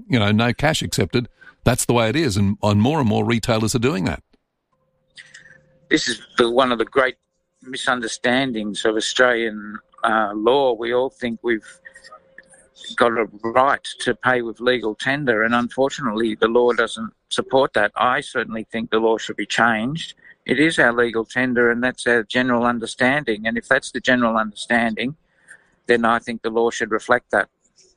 no cash accepted. That's the way it is, and more retailers are doing that. This is one of the great misunderstandings of Australian law. We all think we've got a right to pay with legal tender, and unfortunately the law doesn't support that. I certainly think the law should be changed. It is our legal tender, and that's our general understanding, and if that's the general understanding, then I think the law should reflect that.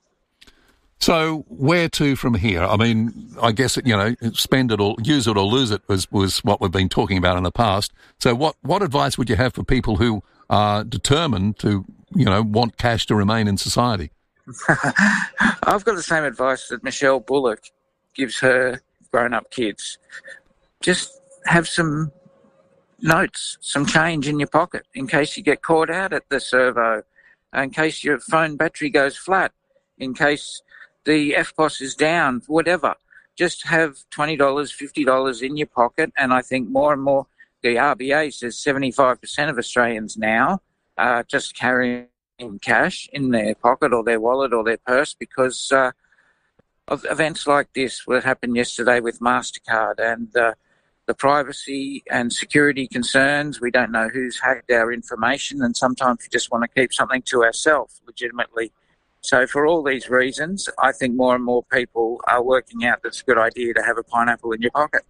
So where to from here? I mean, I guess, spend it or use it or lose it was what we've been talking about in the past. So what advice would you have for people who are determined to, want cash to remain in society? I've got the same advice that Michelle Bullock gives her grown-up kids. Just have some notes, some change in your pocket in case you get caught out at the servo, in case your phone battery goes flat, in case the FPOS is down, whatever. Just have $20, $50 in your pocket, and I think more and more, the RBA says 75% of Australians now are just carrying cash in their pocket or their wallet or their purse because of events like this, what happened yesterday with MasterCard and the privacy and security concerns. We don't know who's hacked our information, and sometimes we just want to keep something to ourselves legitimately. So for all these reasons, I think more and more people are working out that it's a good idea to have a pineapple in your pocket.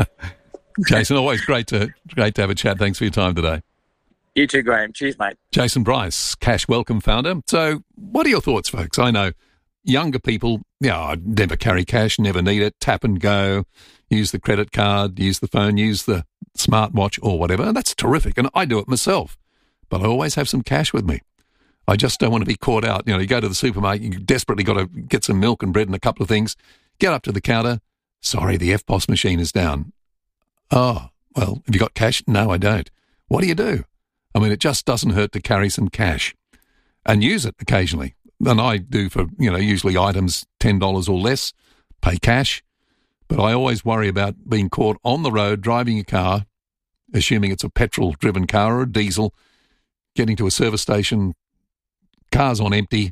Jason, always great to have a chat. Thanks for your time today. You too, Graham. Cheers, mate. Jason Bryce, Cash Welcome founder. So what are your thoughts, folks? I know younger people, never carry cash, never need it, tap and go, use the credit card, use the phone, use the smartwatch or whatever. And that's terrific. And I do it myself. But I always have some cash with me. I just don't want to be caught out. You go to the supermarket, you desperately got to get some milk and bread and a couple of things, get up to the counter. Sorry, the FPOS machine is down. Oh, well, have you got cash? No, I don't. What do? I mean, it just doesn't hurt to carry some cash and use it occasionally. And I do for, usually items $10 or less, pay cash. But I always worry about being caught on the road driving a car, assuming it's a petrol-driven car or a diesel, getting to a service station, car's on empty,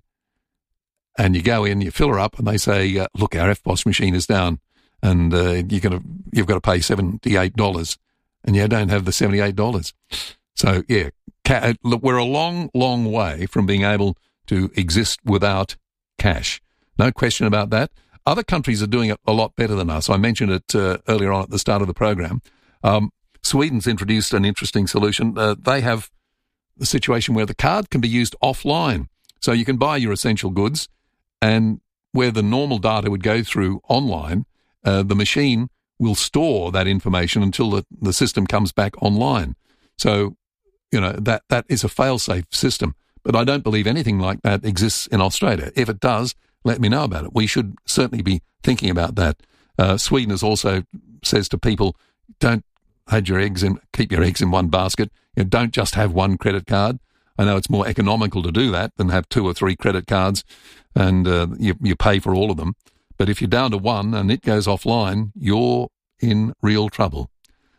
and you go in, you fill her up, and they say, look, our FPOS machine is down, and you've got to pay $78, and you don't have the $78. So, look, we're a long, long way from being able to exist without cash. No question about that. Other countries are doing it a lot better than us. I mentioned it earlier on at the start of the program. Sweden's introduced an interesting solution. They have the situation where the card can be used offline. So you can buy your essential goods, and where the normal data would go through online, the machine will store that information until the system comes back online. So, that is a fail-safe system. But I don't believe anything like that exists in Australia. If it does, let me know about it. We should certainly be thinking about that. Sweden has also says to people, don't keep your eggs in one basket. Don't just have one credit card. I know it's more economical to do that than have 2 or 3 credit cards and you pay for all of them. But if you're down to one and it goes offline, you're in real trouble.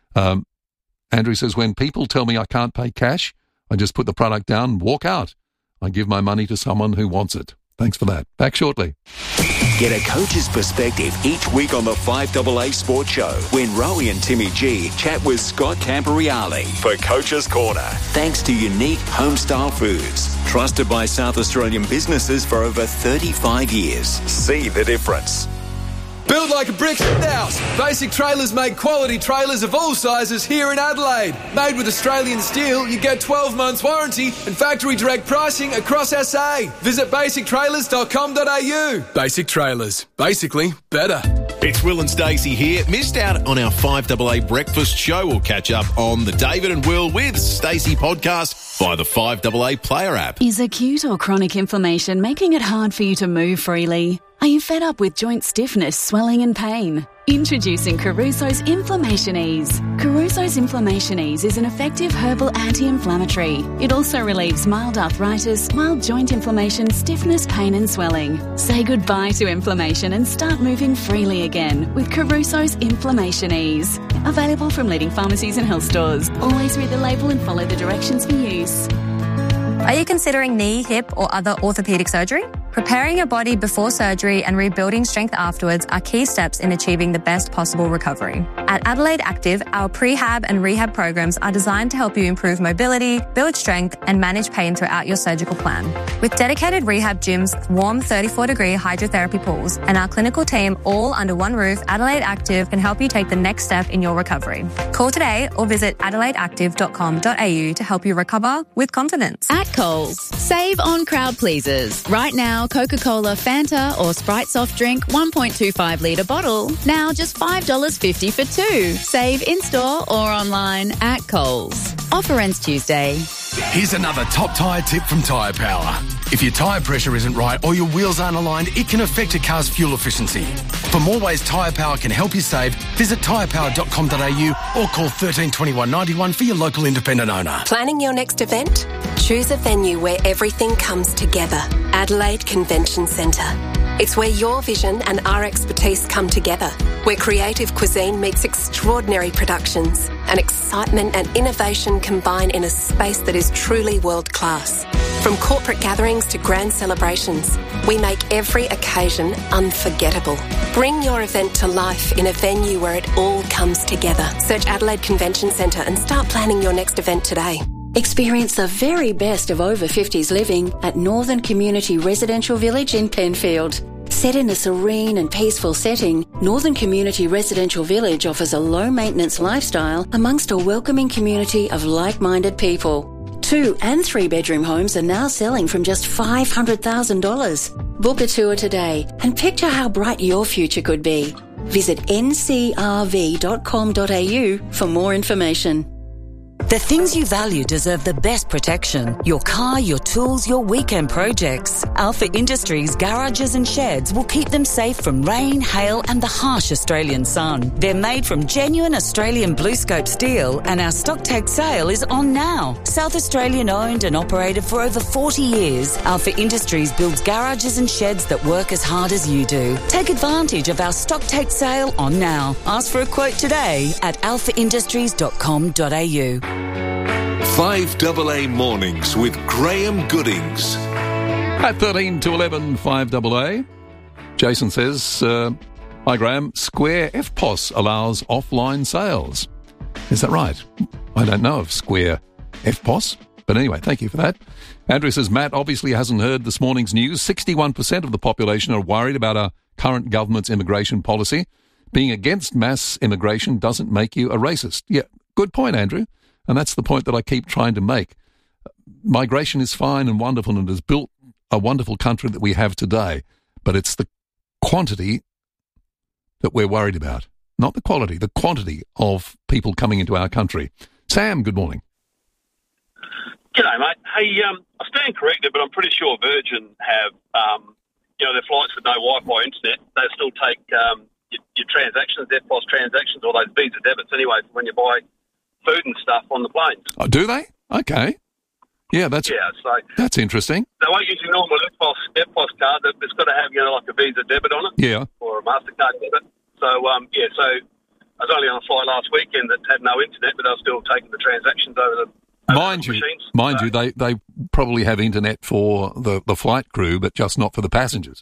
Andrew says, when people tell me I can't pay cash, I just put the product down and walk out. I give my money to someone who wants it. Thanks for that. Back shortly. Get a coach's perspective each week on the 5AA Sports Show when Rowie and Timmy G chat with Scott Camporeale for Coach's Corner. Thanks to Unique Homestyle Foods, trusted by South Australian businesses for over 35 years. See the difference. Build like a brick house. Basic Trailers make quality trailers of all sizes here in Adelaide. Made with Australian steel, you get 12 months warranty and factory direct pricing across SA. Visit basictrailers.com.au. Basic Trailers. Basically better. It's Will and Stacey here. Missed out on our 5AA breakfast show? We'll catch up on the David and Will with Stacey podcast via the 5AA Player app. Is acute or chronic inflammation making it hard for you to move freely? Are you fed up with joint stiffness, swelling and pain? Introducing Caruso's Inflammation Ease. Caruso's Inflammation Ease is an effective herbal anti-inflammatory. It also relieves mild arthritis, mild joint inflammation, stiffness, pain and swelling. Say goodbye to inflammation and start moving freely again with Caruso's Inflammation Ease. Available from leading pharmacies and health stores. Always read the label and follow the directions for use. Are you considering knee, hip or other orthopaedic surgery? Preparing your body before surgery and rebuilding strength afterwards are key steps in achieving the best possible recovery. At Adelaide Active, our prehab and rehab programs are designed to help you improve mobility, build strength, and manage pain throughout your surgical plan. With dedicated rehab gyms, warm 34-degree hydrotherapy pools, and our clinical team all under one roof, Adelaide Active can help you take the next step in your recovery. Call today or visit adelaideactive.com.au to help you recover with confidence. At Coles, save on crowd pleasers. Right now, Coca-Cola, Fanta or Sprite soft drink 1.25 litre bottle. Now just $5.50 for two. Save in-store or online at Coles. Offer ends Tuesday. Here's another top tyre tip from Tyre Power. If your tyre pressure isn't right or your wheels aren't aligned, it can affect a car's fuel efficiency. For more ways Tyre Power can help you save, visit tyrepower.com.au or call 13 21 91 for your local independent owner. Planning your next event? Choose a venue where everything comes together. Adelaide Convention Centre. It's where your vision and our expertise come together, where creative cuisine meets extraordinary productions and excitement and innovation combine in a space that is truly world-class. From corporate gatherings to grand celebrations, we make every occasion unforgettable. Bring your event to life in a venue where it all comes together. Search Adelaide Convention Centre and start planning your next event today. Experience the very best of over 50s living at Northern Community Residential Village in Penfield. Set in a serene and peaceful setting, Northern Community Residential Village offers a low-maintenance lifestyle amongst a welcoming community of like-minded people. 2 and 3 bedroom homes are now selling from just $500,000. Book a tour today and picture how bright your future could be. Visit ncrv.com.au for more information. The things you value deserve the best protection. Your car, your tools, your weekend projects. Alpha Industries garages and sheds will keep them safe from rain, hail and the harsh Australian sun. They're made from genuine Australian BlueScope steel and our stock take sale is on now. South Australian owned and operated for over 40 years, Alpha Industries builds garages and sheds that work as hard as you do. Take advantage of our stock take sale on now. Ask for a quote today at alphaindustries.com.au. 5AA Mornings with Graham Goodings. At 13 to 11, 5AA. Jason says, hi Graham, Square EFTPOS allows offline sales. Is that right? I don't know of Square EFTPOS, but anyway, thank you for that. Andrew says, Matt obviously hasn't heard this morning's news. 61% of the population are worried about our current government's immigration policy. Being against mass immigration doesn't make you a racist. Yeah, good point, Andrew. And that's the point that I keep trying to make. Migration is fine and wonderful and has built a wonderful country that we have today. But it's the quantity that we're worried about. Not the quality, the quantity of people coming into our country. Sam, good morning. G'day, mate. Hey, I stand corrected, but I'm pretty sure Virgin have, their flights with no Wi-Fi internet. They still take your transactions, EFTPOS transactions, or those Visa debits anyway, when you buy food and stuff on the planes. Oh, do they? Okay. Yeah, that's interesting. They won't use your normal EFTPOS card. It's got to have, like a Visa debit on it. Yeah. Or a MasterCard debit. So, so I was only on a flight last weekend that had no internet, but they were still taking the transactions over the machines. Mind you, they probably have internet for the flight crew, but just not for the passengers.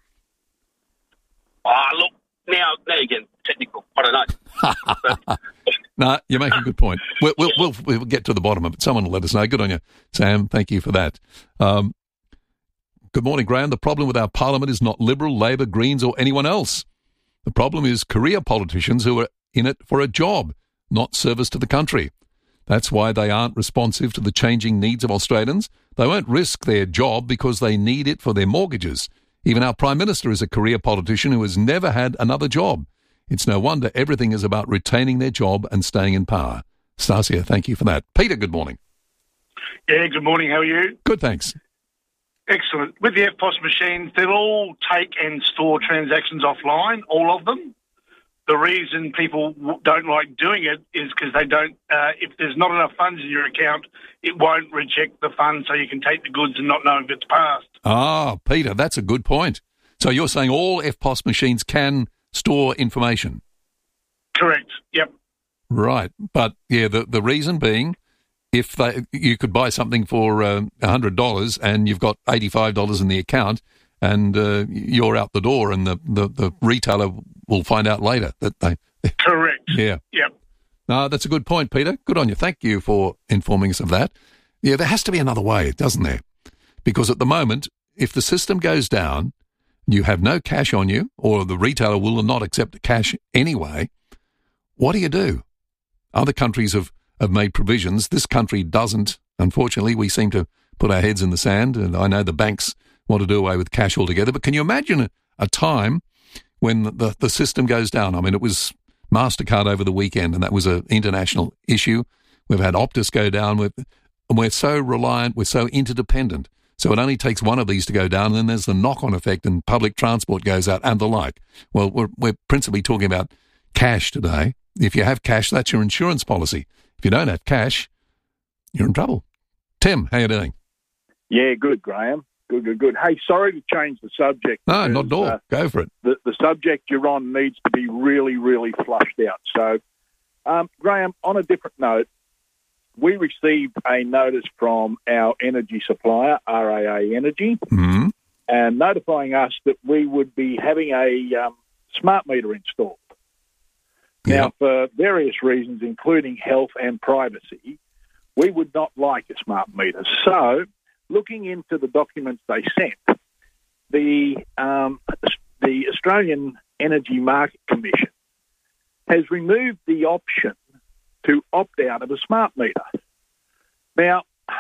Look, now again, technical. I don't know. No, you make a good point. We'll get to the bottom of it. Someone will let us know. Good on you, Sam. Thank you for that. Good morning, Graham. The problem with our parliament is not Liberal, Labor, Greens or anyone else. The problem is career politicians who are in it for a job, not service to the country. That's why they aren't responsive to the changing needs of Australians. They won't risk their job because they need it for their mortgages. Even our Prime Minister is a career politician who has never had another job. It's no wonder everything is about retaining their job and staying in power. Stasia, thank you for that. Peter, good morning. Yeah, good morning. How are you? Good, thanks. Excellent. With the EFTPOS machines, they'll all take and store transactions offline, all of them. The reason people don't like doing it is because they don't, if there's not enough funds in your account, it won't reject the funds so you can take the goods and not know if it's passed. Ah, Peter, that's a good point. So you're saying all EFTPOS machines can store information? Correct, yep. Right, but yeah, the reason being, if you could buy something for $100 and you've got $85 in the account and you're out the door, and the retailer will find out later that they... Correct. Yeah. Yep. No, that's a good point, Peter. Good on you. Thank you for informing us of that. Yeah, there has to be another way, doesn't there? Because at the moment, if the system goes down, you have no cash on you, or the retailer will not accept cash anyway, what do? Other countries have made provisions. This country doesn't. Unfortunately, we seem to put our heads in the sand, and I know the banks want to do away with cash altogether. But can you imagine a time when the system goes down? I mean, it was MasterCard over the weekend, and that was an international issue. We've had Optus go down, and we're so reliant, we're so interdependent. So it only takes one of these to go down, and then there's the knock-on effect, and public transport goes out and the like. Well, we're principally talking about cash today. If you have cash, that's your insurance policy. If you don't have cash, you're in trouble. Tim, how you doing? Yeah, good, Graham. Good. Hey, sorry to change the subject. No, not at all. Go for it. The subject you're on needs to be really, really flushed out. So, Graham, on a different note, we received a notice from our energy supplier, RAA Energy, and notifying us that we would be having a smart meter installed. Yeah. Now, for various reasons, including health and privacy, we would not like a smart meter. So, looking into the documents they sent, the Australian Energy Market Commission has removed the option to opt out of a smart meter. Now,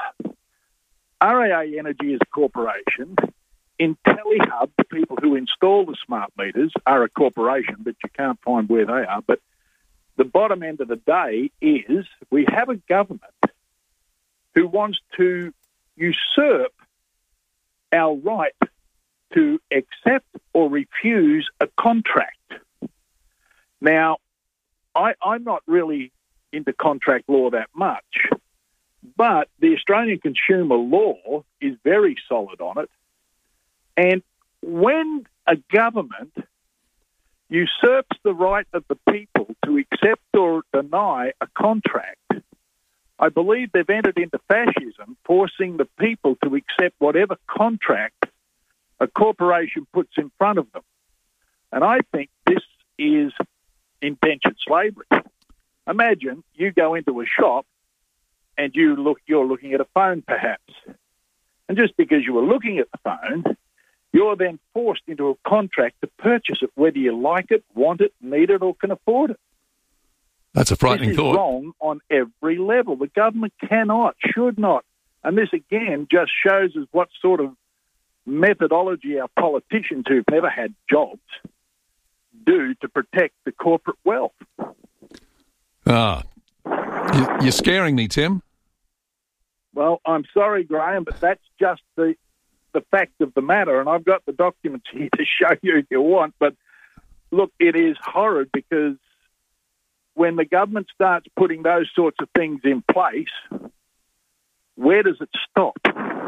RAA Energy is a corporation. IntelliHub, the people who install the smart meters, are a corporation, but you can't find where they are. But the bottom end of the day is we have a government who wants to usurp our right to accept or refuse a contract. Now, I'm not really into contract law that much, but the Australian consumer law is very solid on it. And when a government usurps the right of the people to accept or deny a contract, I believe they've entered into fascism, forcing the people to accept whatever contract a corporation puts in front of them. And I think this is indentured slavery. Imagine you go into a shop and you're looking at a phone, perhaps. And just because you were looking at the phone, you're then forced into a contract to purchase it, whether you like it, want it, need it, or can afford it. That's a frightening thought. This is wrong on every level. The government cannot, should not. And this, again, just shows us what sort of methodology our politicians who've never had jobs do to protect the corporate wealth. You're scaring me, Tim. Well, I'm sorry, Graham, but that's just the fact of the matter, and I've got the documents here to show you if you want. But look, it is horrid because when the government starts putting those sorts of things in place, where does it stop?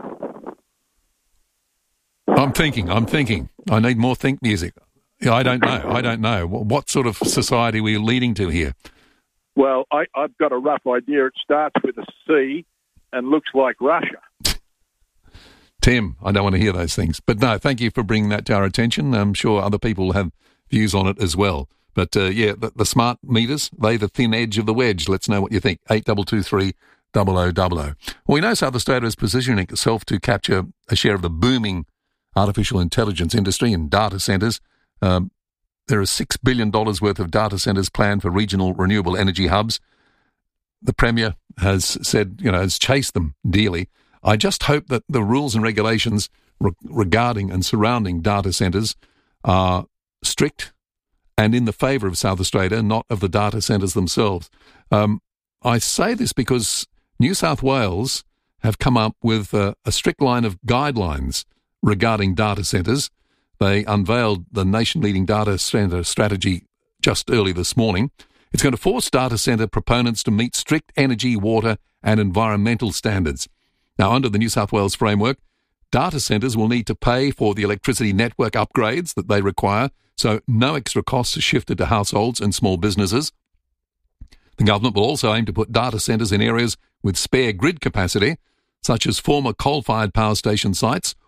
I'm thinking. I need more think music. I don't know. What sort of society we're leading to here? Well, I've got a rough idea. It starts with a C and looks like Russia. Tim, I don't want to hear those things. But no, thank you for bringing that to our attention. I'm sure other people have views on it as well. But the smart meters, they're the thin edge of the wedge. Let's know what you think. 8223 0000. Well, we know South Australia is positioning itself to capture a share of the booming artificial intelligence industry and data centres. There are $6 billion worth of data centres planned for regional renewable energy hubs. The Premier has said, has chased them dearly. I just hope that the rules and regulations regarding and surrounding data centres are strict and in the favour of South Australia, not of the data centres themselves. I say this because New South Wales have come up with a strict line of guidelines regarding data centres. They unveiled the nation-leading data centre strategy just early this morning. It's going to force data centre proponents to meet strict energy, water and environmental standards. Now, under the New South Wales framework, data centres will need to pay for the electricity network upgrades that they require, so no extra costs are shifted to households and small businesses. The government will also aim to put data centres in areas with spare grid capacity, such as former coal-fired power station sites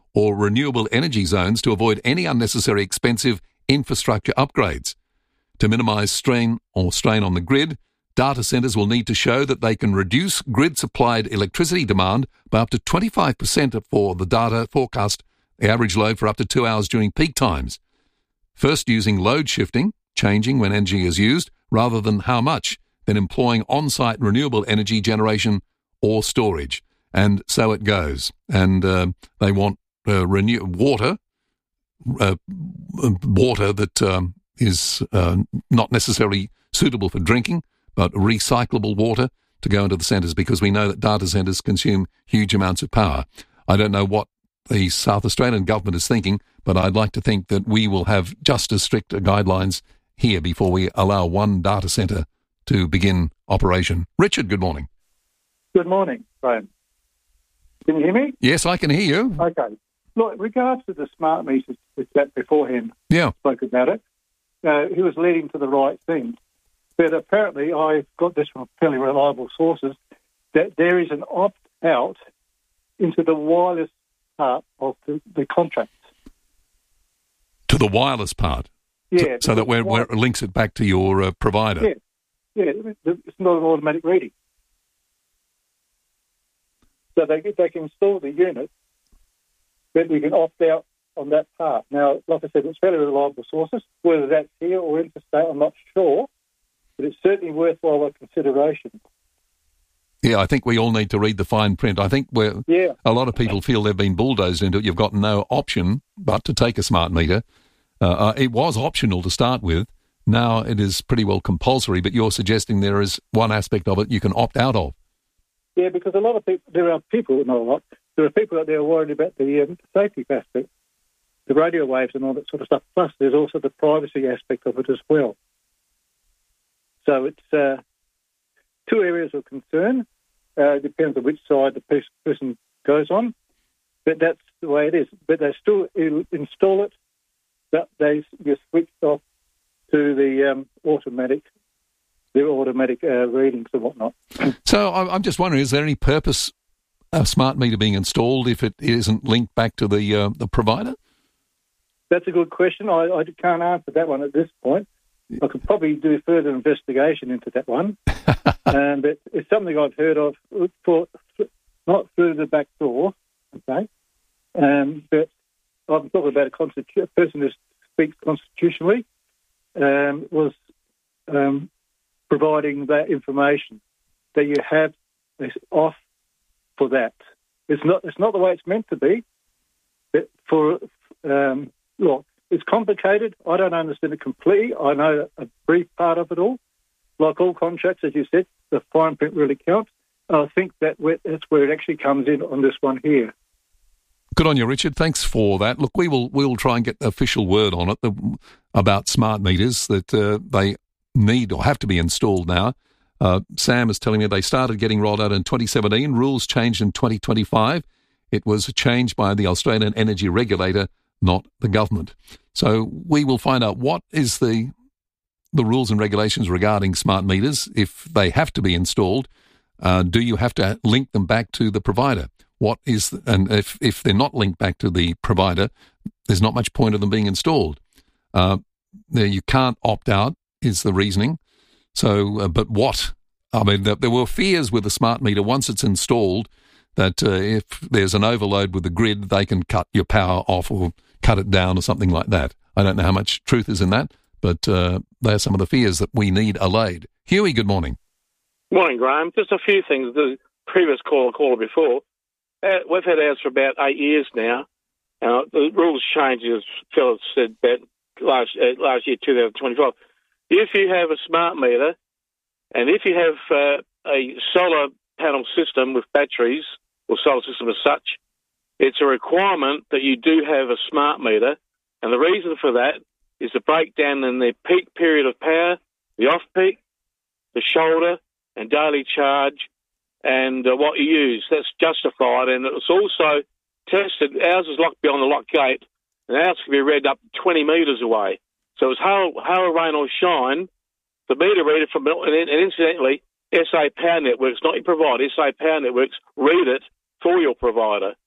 or renewable energy zones to avoid any unnecessary expensive infrastructure upgrades. To minimise strain on the grid, data centres will need to show that they can reduce grid-supplied electricity demand by up to 25% for the data forecast, the average load for up to 2 hours during peak times. First using load shifting, changing when energy is used, rather than how much, then employing on-site renewable energy generation or storage. And so it goes. And they want water that is not necessarily suitable for drinking, but recyclable water to go into the centres, because we know that data centres consume huge amounts of power. I don't know what the South Australian government is thinking, but I'd like to think that we will have just as strict guidelines here before we allow one data centre to begin operation. Richard, good morning. Good morning, Graham. Can you hear me? Yes, I can hear you. Okay. Look, in regards to the smart meters that beforehand spoke about it, he was leading to the right thing. But apparently, I got this from fairly reliable sources, that there is an opt-out into the wireless part of the contract. To the wireless part? Yeah. So that where it links it back to your provider? Yeah, it's not an automatic reading. So they can install the unit, but we can opt out on that part. Now, like I said, it's fairly reliable sources. Whether that's here or interstate, I'm not sure, but it's certainly worthwhile a consideration. Yeah, I think we all need to read the fine print. I think a lot of people feel they've been bulldozed into it. You've got no option but to take a smart meter. It was optional to start with. Now it is pretty well compulsory, but you're suggesting there is one aspect of it you can opt out of. Yeah, because a lot of people, there are people out there worried about the safety aspect, the radio waves and all that sort of stuff. Plus, there's also the privacy aspect of it as well. So it's two areas of concern. Depends on which side the person goes on, but that's the way it is. But they still install it, but you switch off to the automatic readings and whatnot. So I'm just wondering, is there any purpose a smart meter being installed if it isn't linked back to the provider? That's a good question. I can't answer that one at this point. I could probably do further investigation into that one. But it's something I've heard of, not through the back door, okay? But I'm talking about a person who speaks constitutionally, was providing that information, that you have this off for that. It's not the way it's meant to be. But look, it's complicated. I don't understand it completely. I know a brief part of it all. Like all contracts, as you said, the fine print really counts. I think that's where it actually comes in on this one here. Good on you, Richard. Thanks for that. Look, we'll try and get official word on it about smart meters, that they need or have to be installed now. Sam is telling me they started getting rolled out in 2017. Rules changed in 2025. It was changed by the Australian Energy Regulator, not the government. So we will find out what is the rules and regulations regarding smart meters. If they have to be installed, do you have to link them back to the provider? And if they're not linked back to the provider, there's not much point of them being installed. You can't opt out is the reasoning. So, but what? I mean, there were fears with the smart meter once it's installed that if there's an overload with the grid, they can cut your power off or cut it down or something like that. I don't know how much truth is in that, but they are some of the fears that we need allayed. Huey, good morning. Morning, Graham. Just a few things. The previous caller before, we've had ours for about 8 years now. The rules changed, as Philip said, about last year, 2025. If you have a smart meter and if you have a solar panel system with batteries or solar system as such, it's a requirement that you do have a smart meter. And the reason for that is the breakdown in the peak period of power, the off-peak, the shoulder and daily charge, and what you use. That's justified, and it's also tested. Ours is locked behind the lock gate, and ours can be read up to 20 metres away. So it's hail, rain or shine, the meter reader from, and incidentally, SA Power Networks, not your provider, SA Power Networks, read it for your provider.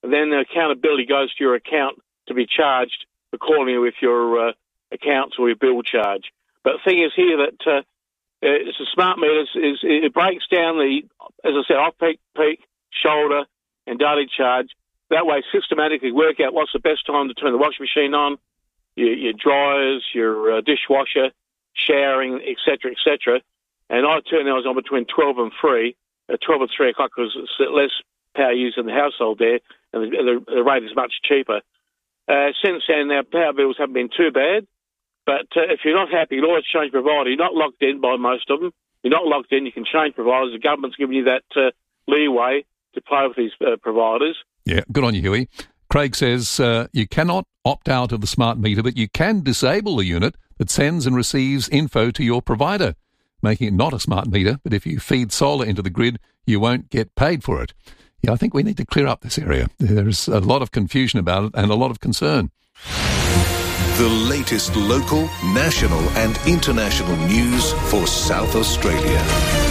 then the accountability goes to your account to be charged accordingly with your accounts or your bill charge. But the thing is here that it's a smart meter. It breaks down the, as I said, off-peak, peak, shoulder, and daily charge. That way, systematically work out what's the best time to turn the washing machine on, your dryers, your dishwasher, showering, etc., etc. And I turn those on between 12 and 3. 12 and 3 o'clock because it's less power used in the household there, and the rate is much cheaper. Since then, our power bills haven't been too bad. But if you're not happy, you can always change provider. You're not locked in by most of them. You're not locked in. You can change providers. The government's giving you that leeway to play with these providers. Yeah, good on you, Huey. Craig says you cannot opt out of the smart meter, but you can disable the unit that sends and receives info to your provider, making it not a smart meter. But if you feed solar into the grid, you won't get paid for it. Yeah, I think we need to clear up this area. There's a lot of confusion about it and a lot of concern. The latest local, national and international news for South Australia.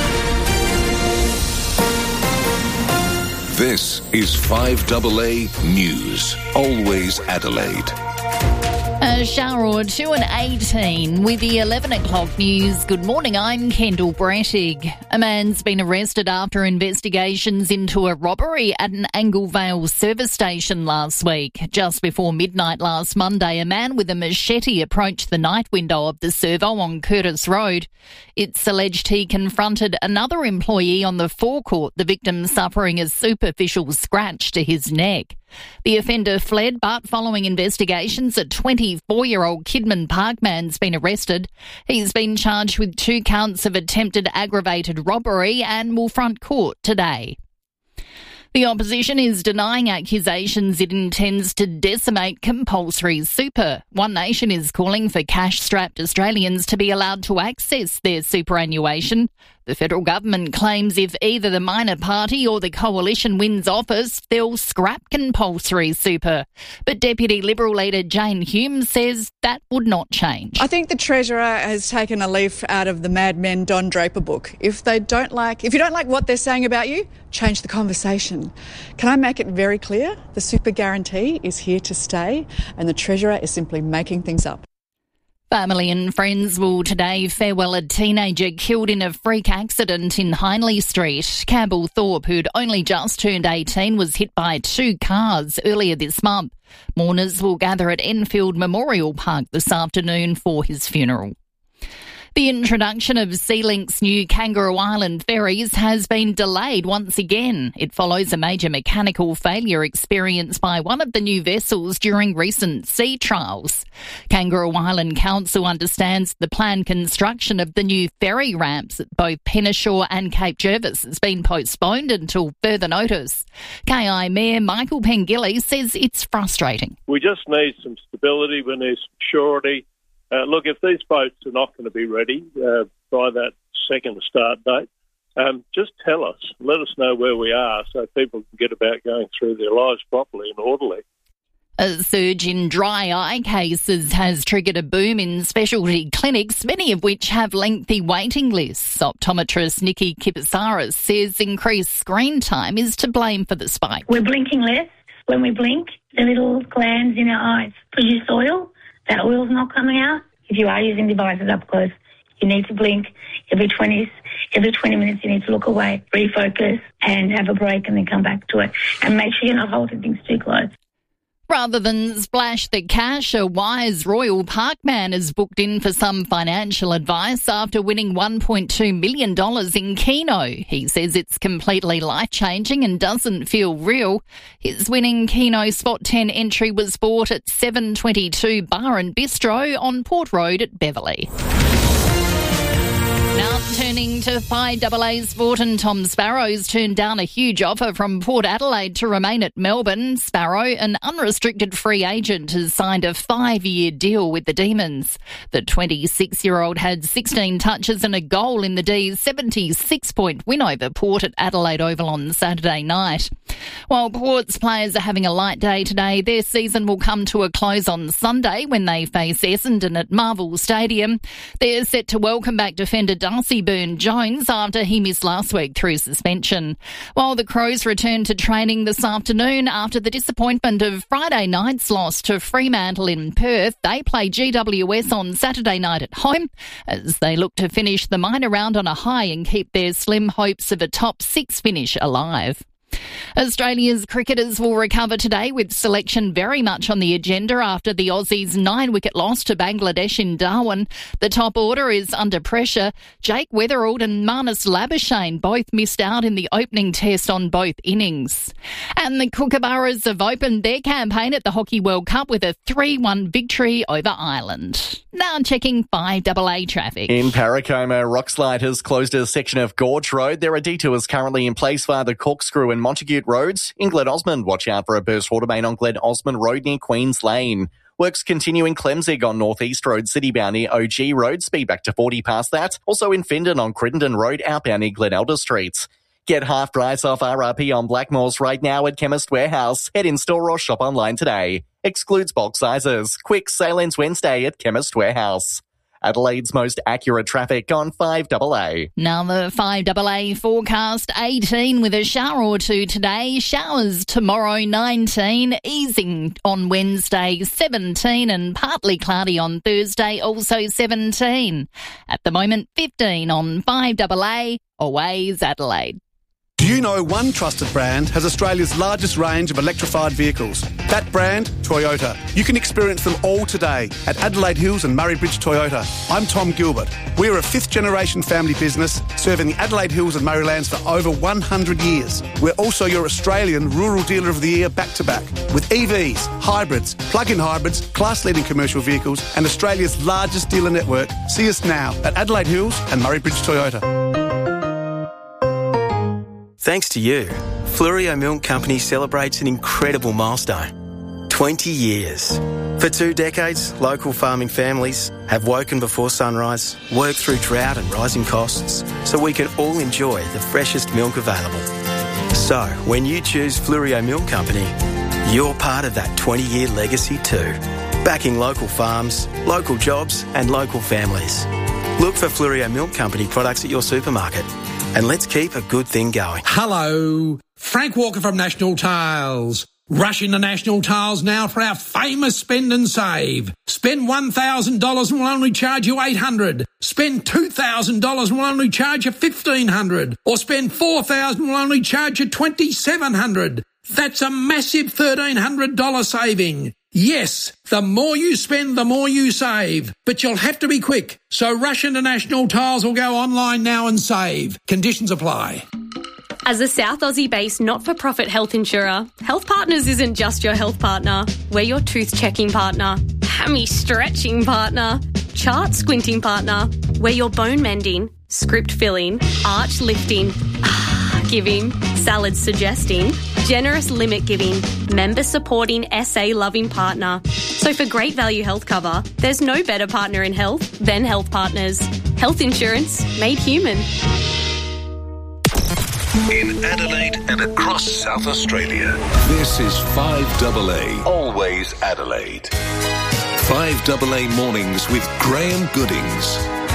This is 5AA News, always Adelaide. A shower or two and 18 with the 11 o'clock news. Good morning, I'm Kendall Brettig. A man's been arrested after investigations into a robbery at an Anglevale service station last week. Just before midnight last Monday, a man with a machete approached the night window of the servo on Curtis Road. It's alleged he confronted another employee on the forecourt, the victim suffering a superficial scratch to his neck. The offender fled, but following investigations, a 24-year-old Kidman Park man's been arrested. He's been charged with 2 counts of attempted aggravated robbery and will front court today. The opposition is denying accusations it intends to decimate compulsory super. One Nation is calling for cash-strapped Australians to be allowed to access their superannuation. The federal government claims if either the minor party or the coalition wins office, they'll scrap compulsory super. But Deputy Liberal leader Jane Hume says that would not change. I think the Treasurer has taken a leaf out of the Mad Men Don Draper book. If you don't like what they're saying about you, change the conversation. Can I make it very clear? The super guarantee is here to stay, and the Treasurer is simply making things up. Family and friends will today farewell a teenager killed in a freak accident in Hindley Street. Campbell Thorpe, who'd only just turned 18, was hit by 2 cars earlier this month. Mourners will gather at Enfield Memorial Park this afternoon for his funeral. The introduction of SeaLink's new Kangaroo Island ferries has been delayed once again. It follows a major mechanical failure experienced by one of the new vessels during recent sea trials. Kangaroo Island Council understands the planned construction of the new ferry ramps at both Penneshaw and Cape Jervis has been postponed until further notice. KI Mayor Michael Pengilly says it's frustrating. We just need some stability, we need some surety. Look, if these boats are not going to be ready by that second start date, just tell us. Let us know where we are so people can get about going through their lives properly and orderly. A surge in dry eye cases has triggered a boom in specialty clinics, many of which have lengthy waiting lists. Optometrist Nikki Kipisaris says increased screen time is to blame for the spike. We're blinking less. When we blink, the little glands in our eyes produce oil. That oil's not coming out. If you are using devices up close, you need to blink every 20 minutes. You need to look away, refocus, and have a break, and then come back to it. And make sure you're not holding things too close. Rather than splash the cash, a wise Royal Park man is booked in for some financial advice after winning $1.2 million in Keno. He says it's completely life-changing and doesn't feel real. His winning Keno Spot 10 entry was bought at 722 Bar and Bistro on Port Road at Beverley. Now turning to 5AA sport, and Tom Sparrow's turned down a huge offer from Port Adelaide to remain at Melbourne. Sparrow, an unrestricted free agent, has signed a 5-year deal with the Demons. The 26-year-old had 16 touches and a goal in the D's 76-point win over Port at Adelaide Oval on Saturday night. While Port's players are having a light day today, their season will come to a close on Sunday when they face Essendon at Marvel Stadium. They're set to welcome back defender Darcy Byrne-Jones after he missed last week through suspension. While the Crows return to training this afternoon after the disappointment of Friday night's loss to Fremantle in Perth, they play GWS on Saturday night at home as they look to finish the minor round on a high and keep their slim hopes of a top 6 finish alive. Australia's cricketers will recover today with selection very much on the agenda after the Aussies' 9-wicket loss to Bangladesh in Darwin. The top order is under pressure. Jake Weatherald and Marnus Labuschagne both missed out in the opening test on both innings. And the Kookaburras have opened their campaign at the Hockey World Cup with a 3-1 victory over Ireland. Now checking 5AA traffic. In Parracoma, Rockslide has closed a section of Gorge Road. There are detours currently in place via the Corkscrew and Montague Roads. In Glen Osmond, watch out for a burst water main on Glen Osmond Road near Queens Lane. Works continue in Clemzig on North East Road, citybound near OG Road, speed back to 40 past that. Also in Findon on Crittenden Road, outbound near Glen Elder Street. Get half price off RRP on Blackmores right now at Chemist Warehouse. Head in store or shop online today. Excludes bulk sizes. Quick sale ends Wednesday at Chemist Warehouse. Adelaide's most accurate traffic on 5AA. Now the 5AA forecast, 18 with a shower or two today. Showers tomorrow, 19. Easing on Wednesday, 17. And partly cloudy on Thursday, also 17. At the moment, 15 on 5AA. Always Adelaide. Do you know one trusted brand has Australia's largest range of electrified vehicles? That brand, Toyota. You can experience them all today at Adelaide Hills and Murray Bridge Toyota. I'm Tom Gilbert. We're a 5th-generation family business serving the Adelaide Hills and Murraylands for over 100 years. We're also your Australian Rural Dealer of the Year back-to-back with EVs, hybrids, plug-in hybrids, class-leading commercial vehicles and Australia's largest dealer network. See us now at Adelaide Hills and Murray Bridge Toyota. Thanks to you, Fluorio Milk Company celebrates an incredible milestone. 20 years. For 2 decades, local farming families have woken before sunrise, worked through drought and rising costs, so we can all enjoy the freshest milk available. So, when you choose Fluorio Milk Company, you're part of that 20-year legacy too. Backing local farms, local jobs and local families. Look for Fluorio Milk Company products at your supermarket. And let's keep a good thing going. Hello, Frank Walker from National Tiles. Rush into National Tiles now for our famous spend and save. Spend $1,000 and we'll only charge you $800. Spend $2,000 and we'll only charge you $1,500. Or spend $4,000 and we'll only charge you $2,700. That's a massive $1,300 saving. Yes, the more you spend, the more you save. But you'll have to be quick. So rush into National Tiles or go online now and save. Conditions apply. As a South Aussie-based not-for-profit health insurer, Health Partners isn't just your health partner. We're your tooth-checking partner, hammy-stretching partner, chart-squinting partner. We're your bone-mending, script-filling, arch-lifting, giving, salad-suggesting, generous limit-giving, member-supporting, SA-loving partner. So for great value health cover, there's no better partner in health than Health Partners. Health insurance made human. In Adelaide and across South Australia, this is 5AA, always Adelaide. 5AA Mornings with Graham Goodings.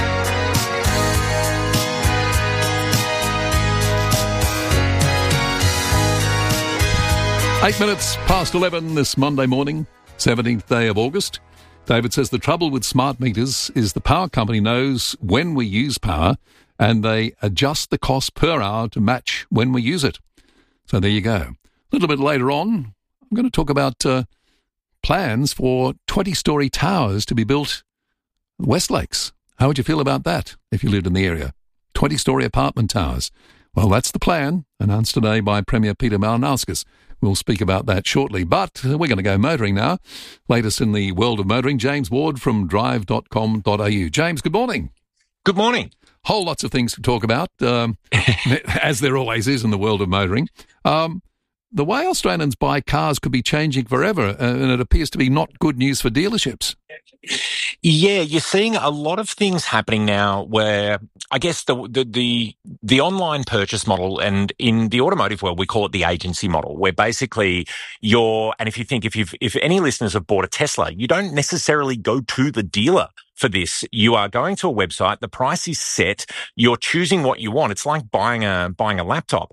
8 minutes past 11 this Monday morning, 17th day of August. David says the trouble with smart meters is the power company knows when we use power and they adjust the cost per hour to match when we use it. So there you go. A little bit later on, I'm going to talk about plans for 20-storey towers to be built at West Lakes. How would you feel about that if you lived in the area? 20-storey apartment towers. Well, that's the plan, announced today by Premier Peter Malinauskas. We'll speak about that shortly, but we're going to go motoring now. Latest in the world of motoring, James Ward from drive.com.au. James, good morning. Good morning. Whole lots of things to talk about, as there always is in the world of motoring. The way Australians buy cars could be changing forever, and it appears to be not good news for dealerships. Yeah, you're seeing a lot of things happening now where I guess the online purchase model, and in the automotive world, we call it the agency model, where basically and if any listeners have bought a Tesla, you don't necessarily go to the dealer for this. You are going to a website. The price is set. You're choosing what you want. It's like buying a laptop.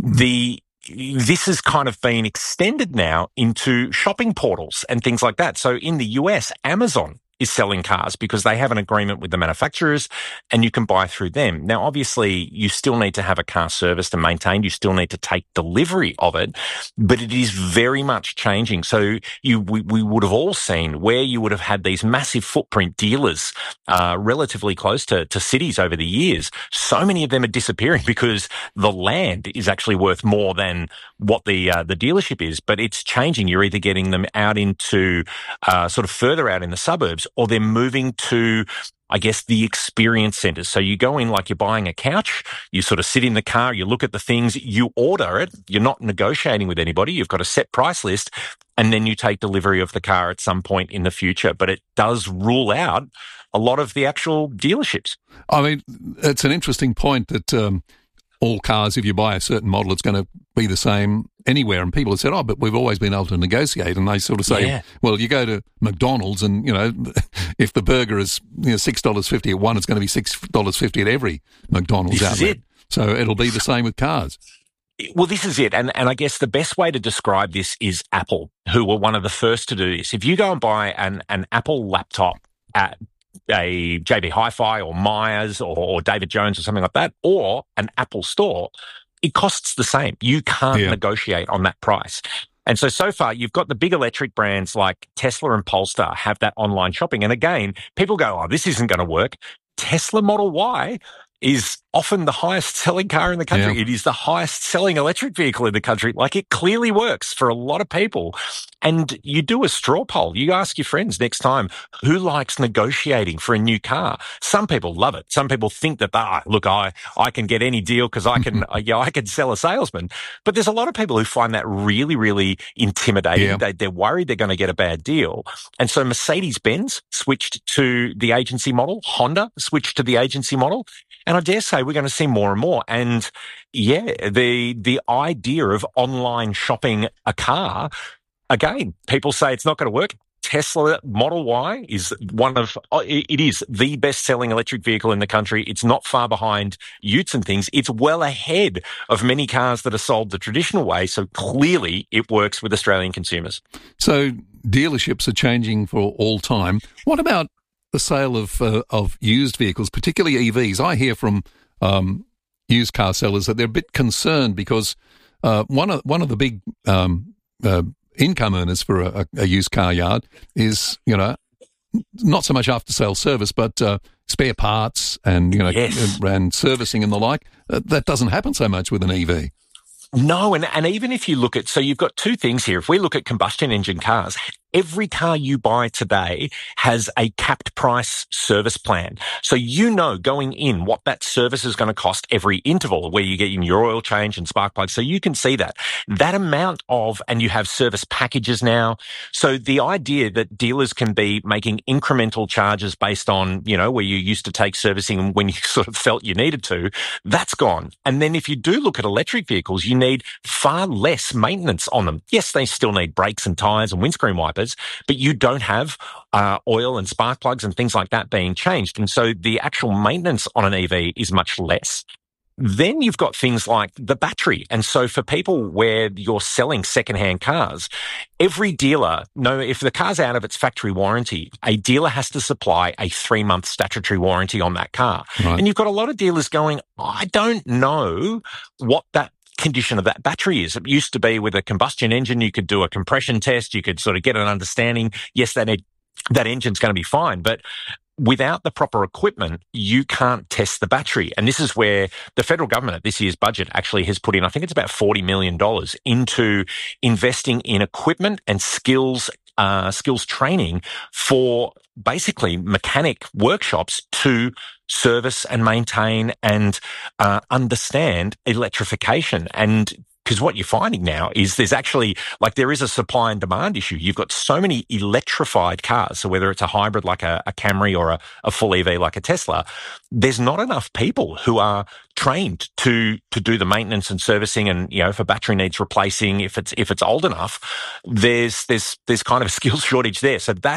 This has kind of been extended now into shopping portals and things like that. So in the US, Amazon is selling cars because they have an agreement with the manufacturers and you can buy through them. Now, obviously, you still need to have a car serviced and maintained. You still need to take delivery of it, but it is very much changing. So we would have all seen where you would have had these massive footprint dealers relatively close to cities over the years. So many of them are disappearing because the land is actually worth more than what the dealership is, but it's changing. You're either getting them out into sort of further out in the suburbs, or they're moving to, I guess, the experience centres. So you go in like you're buying a couch, you sort of sit in the car, you look at the things, you order it, you're not negotiating with anybody, you've got a set price list, and then you take delivery of the car at some point in the future. But it does rule out a lot of the actual dealerships. I mean, it's an interesting point that all cars, if you buy a certain model, it's going to be the same anywhere. And people have said, but we've always been able to negotiate. And they sort of say, well, you go to McDonald's and, if the burger is $6.50 at one, it's going to be $6.50 at every McDonald's outlet. So it'll be the same with cars. Well, this is it. And I guess the best way to describe this is Apple, who were one of the first to do this. If you go and buy an Apple laptop at a JB Hi-Fi or Myers or David Jones or something like that, or an Apple store, it costs the same. You can't negotiate on that price. And so far, you've got the big electric brands like Tesla and Polestar have that online shopping. And again, people go, this isn't going to work. Tesla Model Y is often the highest selling car in the country. It is the highest selling electric vehicle in the country. Like, it clearly works for a lot of people. And you do a straw poll. You ask your friends next time, who likes negotiating for a new car? Some people love it. Some people think that, look, I can get any deal because I can, I can sell a salesman. But there's a lot of people who find that really, really intimidating. They're worried they're going to get a bad deal. And so Mercedes-Benz switched to the agency model. Honda switched to the agency model. And I dare say we're going to see more and more. And the idea of online shopping a car, again, people say it's not going to work. Tesla Model Y is it is the best-selling electric vehicle in the country. It's not far behind Utes and things. It's well ahead of many cars that are sold the traditional way. So clearly it works with Australian consumers. So dealerships are changing for all time. What about the sale of used vehicles, particularly EVs? I hear from used car sellers that they're a bit concerned because one of the big income earners for a used car yard is, not so much after sale service, but spare parts and and servicing and the like. That doesn't happen so much with an EV. No, and even if you look at, so you've got two things here. If we look at combustion engine cars, every car you buy today has a capped price service plan. So going in what that service is going to cost every interval where you get in your oil change and spark plugs. So you can see that amount and you have service packages now. So the idea that dealers can be making incremental charges based on, where you used to take servicing when you sort of felt you needed to, that's gone. And then if you do look at electric vehicles, you need far less maintenance on them. Yes, they still need brakes and tyres and windscreen wipers, but you don't have oil and spark plugs and things like that being changed. And so the actual maintenance on an EV is much less. Then you've got things like the battery. And so for people where you're selling secondhand cars, every dealer, if the car's out of its factory warranty, a dealer has to supply a 3-month statutory warranty on that car. Right. And you've got a lot of dealers going, I don't know what that condition of that battery is. It used to be with a combustion engine, you could do a compression test, you could sort of get an understanding. Yes, that engine's going to be fine, but without the proper equipment, you can't test the battery. And this is where the federal government at this year's budget actually has put in, I think it's about $40 million into investing in equipment and skills training for basically mechanic workshops to service and maintain and understand electrification. And because what you're finding now is there's actually, there is a supply and demand issue. You've got so many electrified cars. So whether it's a hybrid like a Camry or a full EV like a Tesla, there's not enough people who are trained to do the maintenance and servicing. And, if a battery needs replacing, if it's old enough, there's kind of a skills shortage there. So that's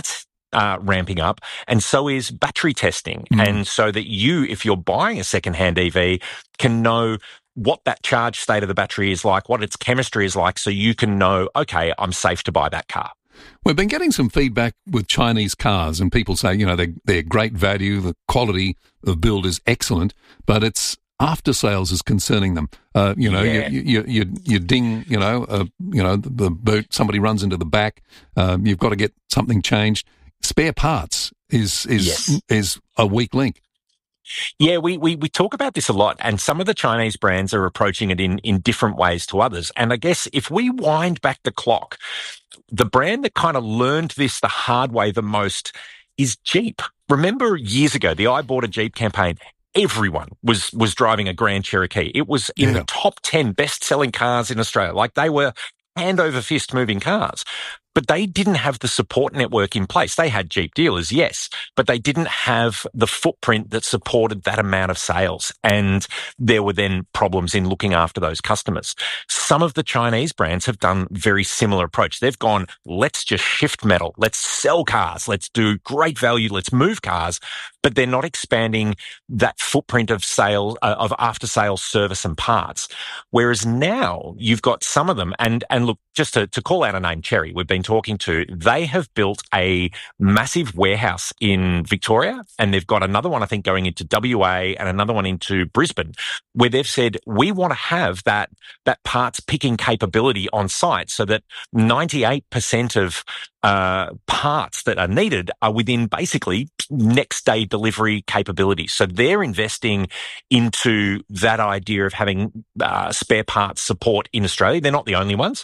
ramping up, and so is battery testing. And so that you, if you're buying a second-hand EV, can know what that charge state of the battery is like, what its chemistry is like, so you can know, okay, I'm safe to buy that car. We've been getting some feedback with Chinese cars, and people say, they're great value, the quality of build is excellent, but it's after sales is concerning them. You ding, the boot, somebody runs into the back, you've got to get something changed. Spare parts is a weak link. Yeah, we talk about this a lot, and some of the Chinese brands are approaching it in different ways to others. And I guess if we wind back the clock, the brand that kind of learned this the hard way the most is Jeep. Remember years ago, the I Bought a Jeep campaign? Everyone was driving a Grand Cherokee. It was in the top 10 best-selling cars in Australia. Like, they were hand over fist moving cars. But they didn't have the support network in place. They had Jeep dealers, yes, but they didn't have the footprint that supported that amount of sales. And there were then problems in looking after those customers. Some of the Chinese brands have done very similar approach. They've gone, let's just shift metal. Let's sell cars. Let's do great value. Let's move cars. But they're not expanding that footprint of sales, of after sales service and parts. Whereas now you've got some of them, and look, just to call out a name, Chery, we've been talking to, they have built a massive warehouse in Victoria, and they've got another one, I think, going into WA and another one into Brisbane, where they've said, we want to have that parts picking capability on site so that 98% of parts that are needed are within basically next day delivery capabilities. So they're investing into that idea of having spare parts support in Australia. They're not the only ones.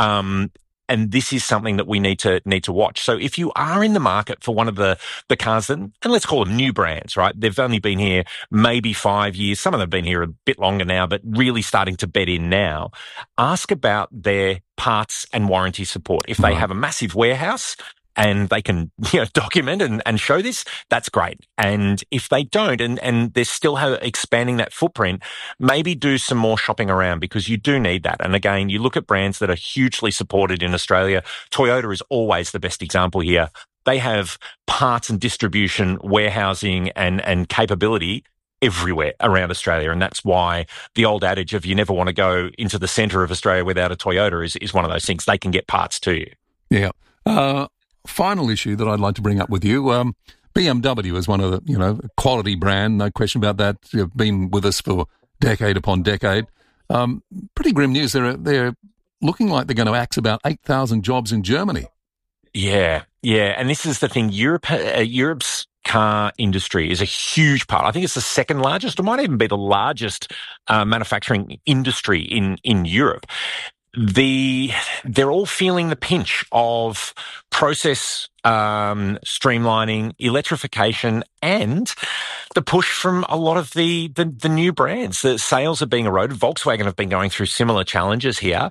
And this is something that we need to watch. So if you are in the market for one of the cars that, and let's call them new brands, right? They've only been here maybe 5 years. Some of them have been here a bit longer now, but really starting to bed in now. Ask about their parts and warranty support. If they have a massive warehouse and they can document and show this, that's great. And if they don't, and they're still expanding that footprint, maybe do some more shopping around, because you do need that. And again, you look at brands that are hugely supported in Australia. Toyota is always the best example here. They have parts and distribution, warehousing and capability everywhere around Australia. And that's why the old adage of you never want to go into the centre of Australia without a Toyota is one of those things. They can get parts to you. Yeah. Final issue that I'd like to bring up with you. BMW is one of the, quality brand, no question about that. You've been with us for decade upon decade. Pretty grim news. They're looking like they're going to axe about 8,000 jobs in Germany. Yeah. And this is the thing. Europe's car industry is a huge part. I think it's the second largest, or might even be the largest manufacturing industry in Europe. They're all feeling the pinch of process streamlining, electrification, and the push from a lot of the new brands. The sales are being eroded. Volkswagen have been going through similar challenges here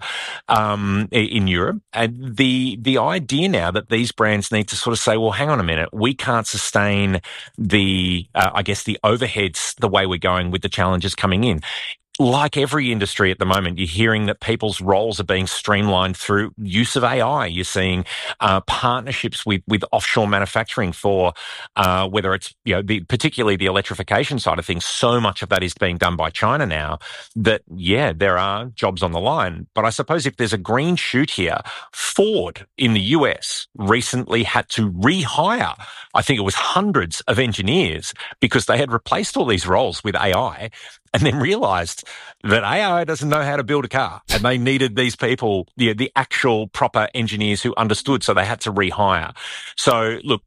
in Europe. And the idea now that these brands need to sort of say, well, hang on a minute, we can't sustain the overheads the way we're going with the challenges coming in. Like every industry at the moment, you're hearing that people's roles are being streamlined through use of AI. You're seeing partnerships with offshore manufacturing for whether it's particularly the electrification side of things. So much of that is being done by China now that there are jobs on the line. But I suppose if there's a green shoot here, Ford in the US recently had to rehire, I think it was hundreds of engineers, because they had replaced all these roles with AI. And then realised that AI doesn't know how to build a car, and they needed these people, the actual proper engineers who understood, so they had to rehire. So look,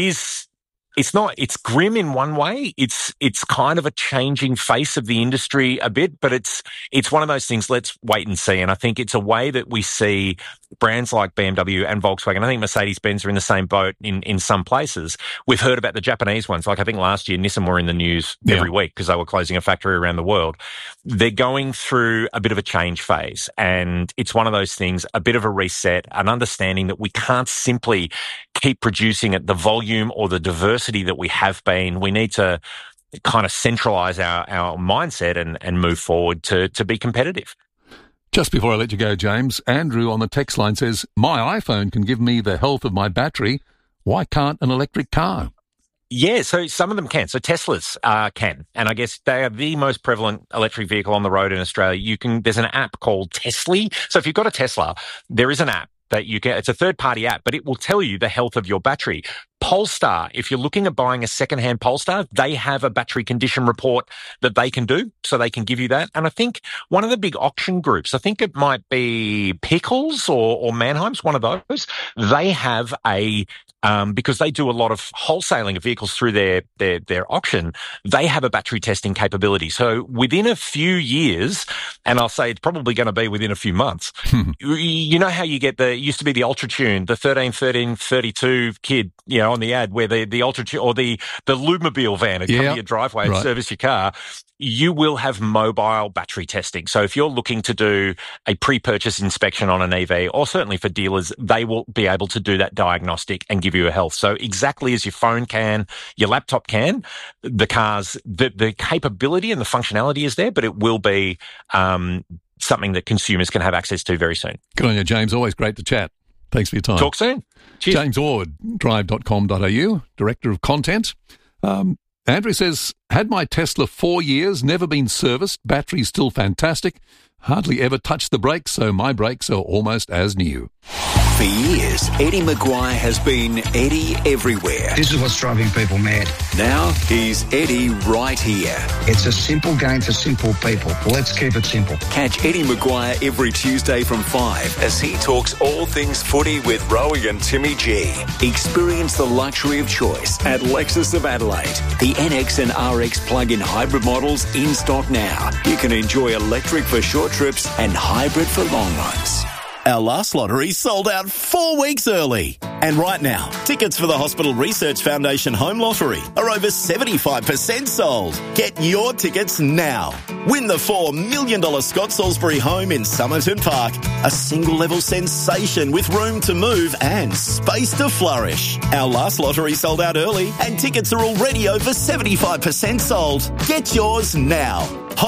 it's grim in one way. It's kind of a changing face of the industry a bit, but it's one of those things. Let's wait and see. And I think it's a way that we see brands like BMW and Volkswagen. I think Mercedes-Benz are in the same boat in some places. We've heard about the Japanese ones. Like I think last year, Nissan were in the news every week because they were closing a factory around the world. They're going through a bit of a change phase, and it's one of those things, a bit of a reset, an understanding that we can't simply keep producing at the volume or the diversity that we have been. We need to kind of centralise our mindset and move forward to be competitive. Just before I let you go, James, Andrew on the text line says, my iPhone can give me the health of my battery Why can't an electric car? Yeah, so some of them can. So Teslas can, and I guess they are the most prevalent electric vehicle on the road in Australia. There's an app called Tesla. So if you've got a Tesla, there is an app that you can. It's a third-party app, but it will tell you the health of your battery. Polestar, if you're looking at buying a second-hand Polestar, they have a battery condition report that they can do, so they can give you that. And I think one of the big auction groups, I think it might be Pickles or Mannheim's, one of those, they have because they do a lot of wholesaling of vehicles through their auction, they have a battery testing capability. So within a few years, and I'll say it's probably going to be within a few months, you know how you get it used to be the Ultra Tune, the 32 kid, on the ad where the Ultra Tune or the Lumobile van would come to your driveway and service your car. You will have mobile battery testing. So if you're looking to do a pre-purchase inspection on an EV, or certainly for dealers, they will be able to do that diagnostic and give you a health. So exactly as your phone can, your laptop can, the cars, the capability and the functionality is there, but it will be something that consumers can have access to very soon. Good on you, James. Always great to chat. Thanks for your time. Talk soon. Cheers. James Ord, drive.com.au, Director of Content. Andrew says, had my Tesla 4 years, never been serviced, battery still fantastic, hardly ever touched the brakes, so my brakes are almost as new. For years, Eddie Maguire has been Eddie everywhere. This is what's driving people mad. Now he's Eddie right here. It's a simple game for simple people. Let's keep it simple. Catch Eddie Maguire every Tuesday from 5 as he talks all things footy with Rowie and Timmy G. Experience the luxury of choice at Lexus of Adelaide. The NX and RX plug-in hybrid models in stock now. You can enjoy electric for short trips and hybrid for long runs. Our last lottery sold out 4 weeks early. And right now, tickets for the Hospital Research Foundation Home Lottery are over 75% sold. Get your tickets now. Win the $4 million Scott Salisbury home in Somerton Park. A single-level sensation with room to move and space to flourish. Our last lottery sold out early and tickets are already over 75% sold. Get yours now.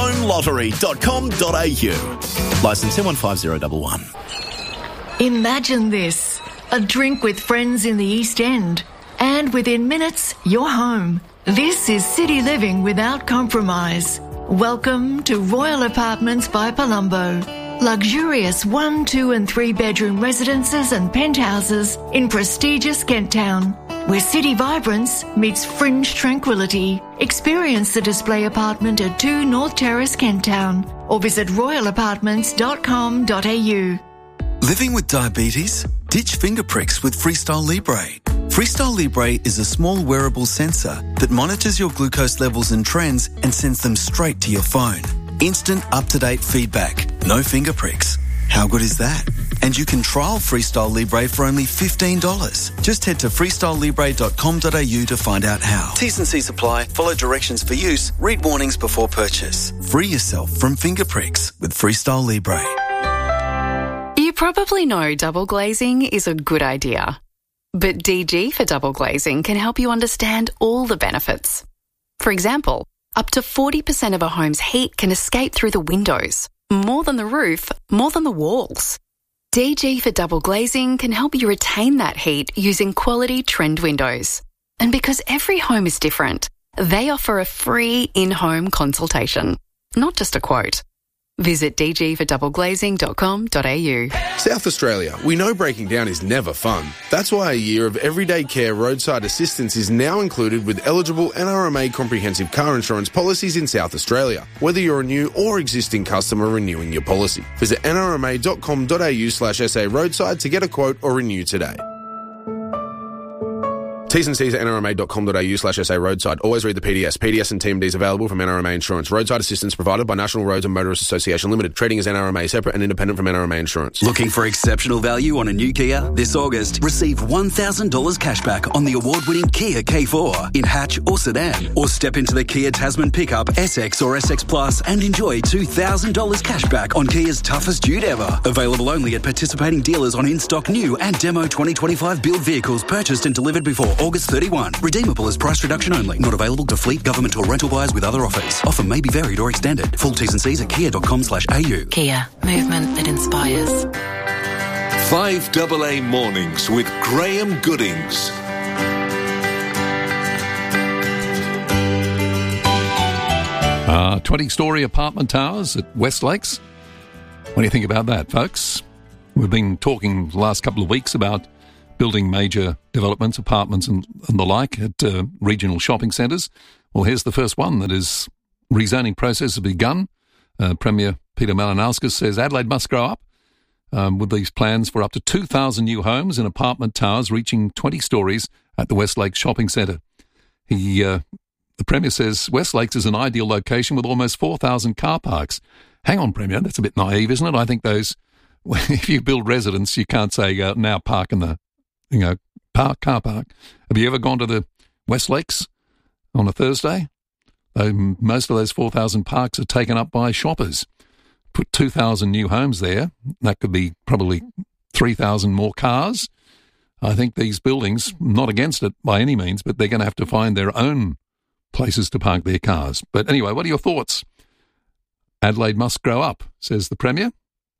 homelottery.com.au. Licence M15011. Imagine this, a drink with friends in the East End, and within minutes, you're home. This is city living without compromise. Welcome to Royal Apartments by Palumbo. Luxurious 1, 2 and 3 bedroom residences and penthouses in prestigious Kent Town, where city vibrance meets fringe tranquility. Experience the display apartment at 2 North Terrace, Kent Town, or visit royalapartments.com.au. Living with diabetes? Ditch finger pricks with Freestyle Libre. Freestyle Libre is a small wearable sensor that monitors your glucose levels and trends and sends them straight to your phone. Instant, up-to-date feedback. No finger pricks. How good is that? And you can trial Freestyle Libre for only $15. Just head to freestylelibre.com.au to find out how. T's and C's apply. Follow directions for use. Read warnings before purchase. Free yourself from finger pricks with Freestyle Libre. You probably know double glazing is a good idea. But DG for double glazing can help you understand all the benefits. For example, up to 40% of a home's heat can escape through the windows. More than the roof, more than the walls. DG for double glazing can help you retain that heat using quality trend windows. And because every home is different, they offer a free in-home consultation, not just a quote. Visit dgfordoubleglazing.com.au. South Australia, we know breaking down is never fun. That's why a year of everyday care roadside assistance is now included with eligible NRMA comprehensive car insurance policies in South Australia, whether you're a new or existing customer renewing your policy. Visit nrma.com.au/SA roadside to get a quote or renew today. T's and C's at nrma.com.au/SA roadside. Always read the PDS. PDS and TMDs available from NRMA Insurance. Roadside assistance provided by National Roads and Motorists Association Limited. Trading as NRMA, separate and independent from NRMA Insurance. Looking for exceptional value on a new Kia? This August, receive $1,000 cashback on the award-winning Kia K4 in hatch or sedan. Or step into the Kia Tasman pickup, SX or SX Plus and enjoy $2,000 cashback on Kia's toughest dude ever. Available only at participating dealers on in-stock new and demo 2025 build vehicles purchased and delivered before August 31. Redeemable as price reduction only. Not available to fleet, government or rental buyers with other offers. Offer may be varied or extended. Full T's and C's at kia.com/au. Kia. Movement that inspires. 5AA Mornings with Graham Goodings. 20-storey apartment towers at West Lakes. What do you think about that, folks? We've been talking the last couple of weeks about building major developments, apartments and the like at regional shopping centres. Well, here's the first one that is rezoning process has begun. Premier Peter Malinauskas says Adelaide must grow up with these plans for up to 2,000 new homes in apartment towers reaching 20 storeys at the West Lakes Shopping Centre. The Premier says West Lakes is an ideal location with almost 4,000 car parks. Hang on, Premier, that's a bit naive, isn't it? I think if you build residents, you can't say now park in the car park. Have you ever gone to the West Lakes on a Thursday? Most of those 4,000 parks are taken up by shoppers. Put 2,000 new homes there. That could be probably 3,000 more cars. I think these buildings, not against it by any means, but they're going to have to find their own places to park their cars. But anyway, what are your thoughts? Adelaide must grow up, says the Premier.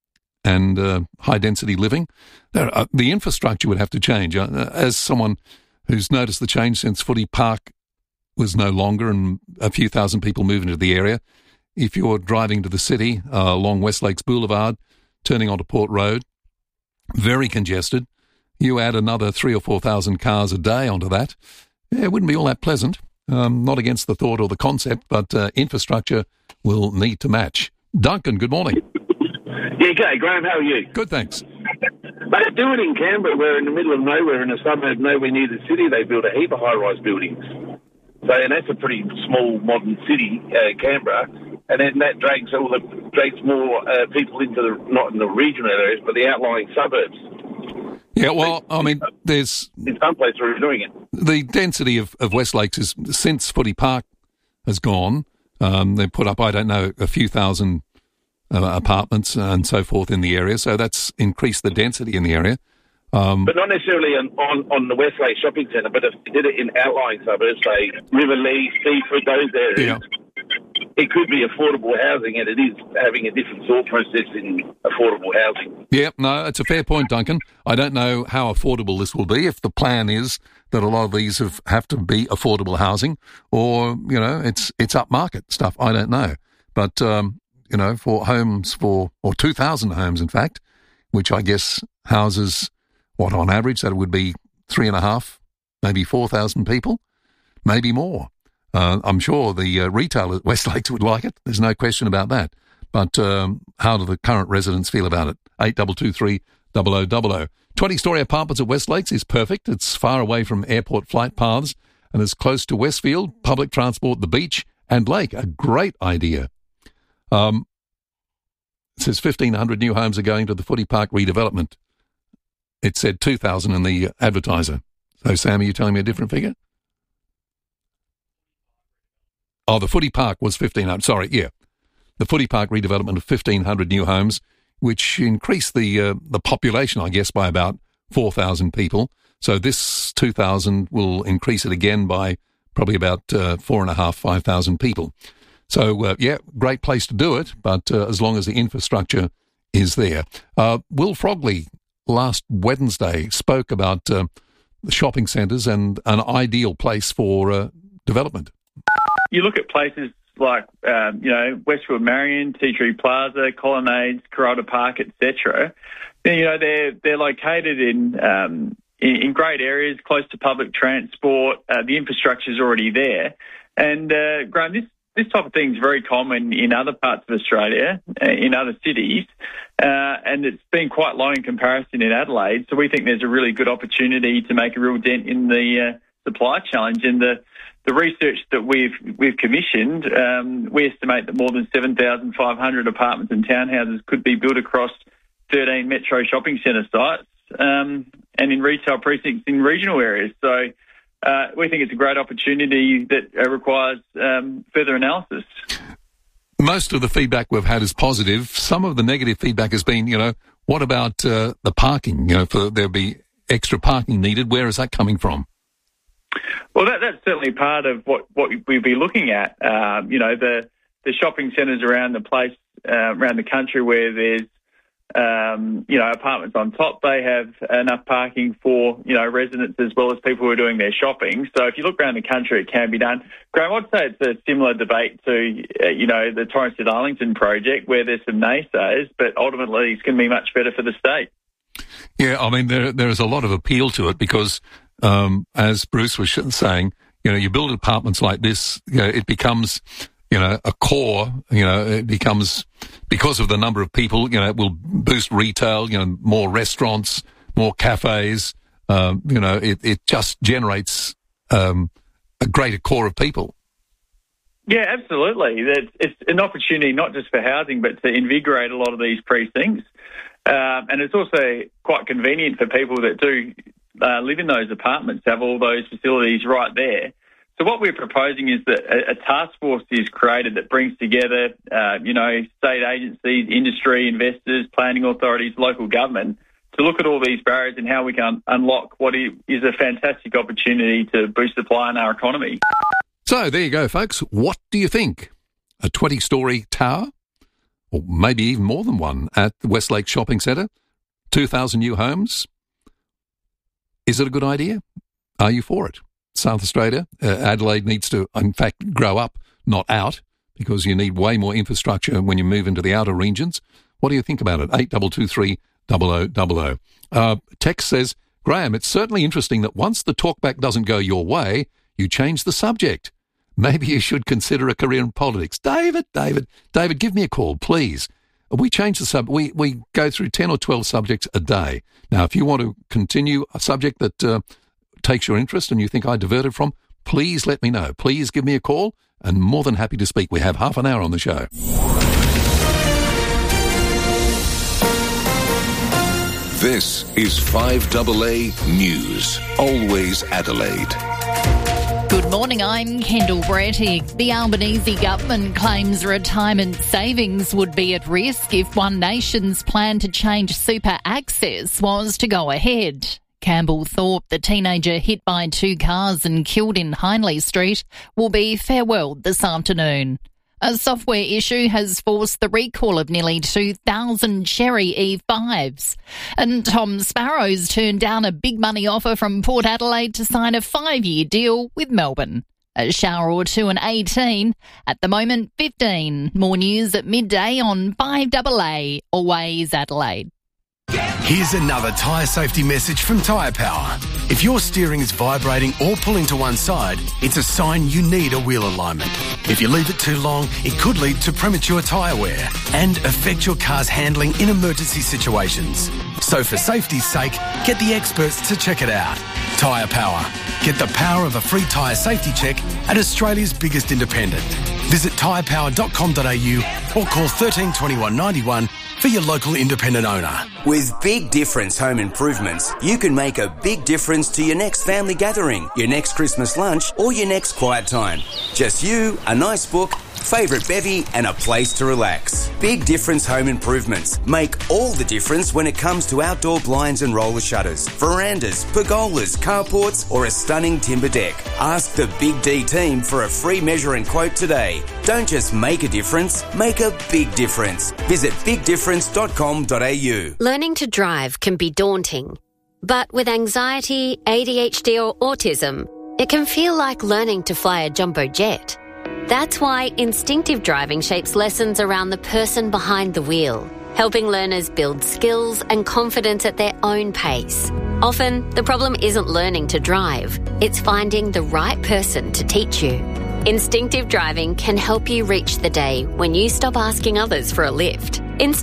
And high-density living. The infrastructure would have to change. As someone who's noticed the change since Footy Park was no longer and a few thousand people moved into the area, if you're driving to the city along West Lakes Boulevard, turning onto Port Road, very congested, you add another 3,000 or 4,000 cars a day onto that, it wouldn't be all that pleasant. Not against the thought or the concept, but infrastructure will need to match. Duncan, good morning. Yeah, g'day, Graham. How are you? Good, thanks. They do it in Canberra. We're in the middle of nowhere, in a suburb nowhere near the city. They build a heap of high-rise buildings. So, and that's a pretty small, modern city, Canberra. And then that drags more people into not in the regional areas, but the outlying suburbs. Yeah, well, I mean, there's... In some places we're doing it. The density of West Lakes is, since Footy Park has gone, they've put up, I don't know, a few thousand apartments and so forth in the area, so that's increased the density in the area. But not necessarily on the West Lakes Shopping Centre, but if you did it in outlying suburbs, say Riverlea, Seaford, those areas, it could be affordable housing, and it is having a different thought process in affordable housing. Yeah, no, it's a fair point, Duncan. I don't know how affordable this will be, if the plan is that a lot of these have to be affordable housing, or, it's upmarket stuff. I don't know. But... for homes or 2,000 homes, in fact, which I guess houses, on average, that it would be 3,500, maybe 4,000 people, maybe more. I'm sure the retail at West Lakes would like it. There's no question about that. But how do the current residents feel about it? 8223 0000. 20-storey apartments at West Lakes is perfect. It's far away from airport flight paths and is close to Westfield, public transport, the beach and lake. A great idea. It says 1,500 new homes are going to the Footy Park redevelopment. It said 2,000 in the advertiser. So, Sam, are you telling me a different figure? Oh, the Footy Park was 1,500. Sorry, yeah. The Footy Park redevelopment of 1,500 new homes, which increased the population, I guess, by about 4,000 people. So this 2,000 will increase it again by probably about 4,500, 5,000 people. So, great place to do it, but as long as the infrastructure is there. Will Frogley last Wednesday spoke about the shopping centres and an ideal place for development. You look at places like, Westfield Marion, Tea Tree Plaza, Colonnades, Coralda Park, etc. They're located in great areas, close to public transport. The infrastructure is already there. And, Graham, this type of thing is very common in other parts of Australia, in other cities, and it's been quite low in comparison in Adelaide. So we think there's a really good opportunity to make a real dent in the supply challenge. And the research that we've commissioned, we estimate that more than 7,500 apartments and townhouses could be built across 13 metro shopping centre sites and in retail precincts in regional areas. So we think it's a great opportunity that requires further analysis. Most of the feedback we've had is positive. Some of the negative feedback has been, what about the parking? There'll be extra parking needed. Where is that coming from? Well, that's certainly part of what we'll be looking at. The shopping centres around the place, around the country where there's apartments on top, they have enough parking for, residents as well as people who are doing their shopping. So if you look around the country, it can be done. Graham, I'd say it's a similar debate to, the Torrens to Darlington project, where there's some naysayers, but ultimately it's going to be much better for the state. Yeah, I mean, there is a lot of appeal to it because, as Bruce was saying, you build apartments like this, it becomes, a core, it becomes, because of the number of people, it will boost retail, more restaurants, more cafes, it just generates a greater core of people. Yeah, absolutely. It's an opportunity not just for housing, but to invigorate a lot of these precincts. And it's also quite convenient for people that do live in those apartments, have all those facilities right there. So what we're proposing is that a task force is created that brings together, state agencies, industry, investors, planning authorities, local government, to look at all these barriers and how we can unlock what is a fantastic opportunity to boost supply in our economy. So there you go, folks. What do you think? A 20-storey tower? Or maybe even more than one at the Westlake Shopping Centre? 2,000 new homes? Is it a good idea? Are you for it? South Australia, Adelaide needs to, in fact, grow up, not out, because you need way more infrastructure when you move into the outer regions. What do you think about it? 8223 0000. Text says, Graham, it's certainly interesting that once the talkback doesn't go your way, you change the subject. Maybe you should consider a career in politics. David, give me a call, please. We change the subject. We go through 10 or 12 subjects a day. Now, if you want to continue a subject that takes your interest and you think I diverted from, please let me know. Please give me a call, and more than happy to speak. We have half an hour on the show. This is 5AA News, always Adelaide. Good morning, I'm Kendall Brattig. The Albanese government claims retirement savings would be at risk if One Nation's plan to change super access was to go ahead. Campbell Thorpe, the teenager hit by two cars and killed in Hindley Street, will be farewelled this afternoon. A software issue has forced the recall of nearly 2,000 Cherry E5s. And Tom Sparrow's turned down a big money offer from Port Adelaide to sign a 5-year deal with Melbourne. A shower or two and 18. At the moment, 15. More news at midday on 5AA, always Adelaide. Here's another tyre safety message from Tyre Power. If your steering is vibrating or pulling to one side, it's a sign you need a wheel alignment. If you leave it too long, it could lead to premature tyre wear and affect your car's handling in emergency situations. So for safety's sake, get the experts to check it out. Tyre Power. Get the power of a free tyre safety check at Australia's biggest independent. Visit tyrepower.com.au or call 13 21 91 for your local independent owner. With Big Difference Home Improvements, you can make a big difference to your next family gathering, your next Christmas lunch, or your next quiet time. Just you, a nice book, favourite bevy, and a place to relax. Big Difference Home Improvements make all the difference when it comes to outdoor blinds and roller shutters, verandas, pergolas, carports, or a stunning timber deck. Ask the Big D team for a free measure and quote today. Don't just make a difference, make a big difference. Visit bigdifference.com.au. Learning to drive can be daunting, but with anxiety, ADHD or autism, it can feel like learning to fly a jumbo jet. That's why instinctive driving shapes lessons around the person behind the wheel, helping learners build skills and confidence at their own pace. Often, the problem isn't learning to drive, it's finding the right person to teach you. Instinctive driving can help you reach the day when you stop asking others for a lift.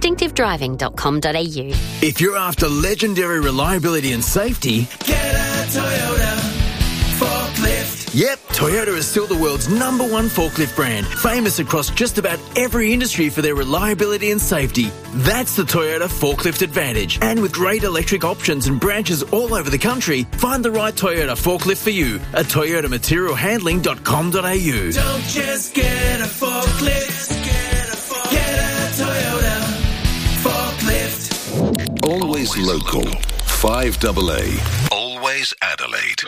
Instinctivedriving.com.au. If you're after legendary reliability and safety, get a Toyota forklift. Yep, Toyota is still the world's #1 forklift brand, famous across just about every industry for their reliability and safety. That's the Toyota Forklift Advantage. And with great electric options and branches all over the country, find the right Toyota forklift for you at toyotamaterialhandling.com.au. Don't just get a forklift, get a Toyota forklift. Always local. 5AA. Always Adelaide.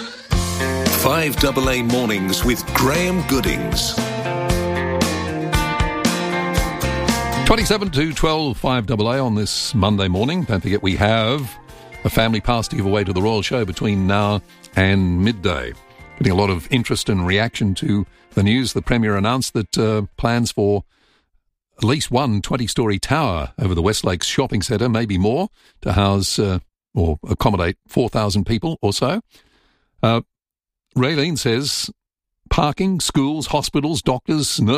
5AA Mornings with Graham Goodings. 27 to 12, 5AA on this Monday morning. Don't forget we have a family pass to give away to the Royal Show between now and midday. Getting a lot of interest and reaction to the news. The Premier announced that plans for at least one 20-storey tower over the West Lakes Shopping Centre, maybe more, to house or accommodate 4,000 people or so. Raylene says parking, schools, hospitals, doctors, nurses,